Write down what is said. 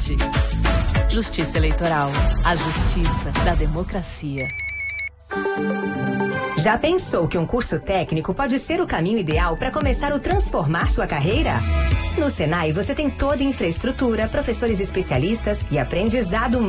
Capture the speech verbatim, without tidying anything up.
Verde. Justiça Eleitoral. A justiça da democracia. Já pensou que um curso técnico pode ser o caminho ideal para começar ou transformar sua carreira? No Senai você tem toda a infraestrutura, professores especialistas e aprendizado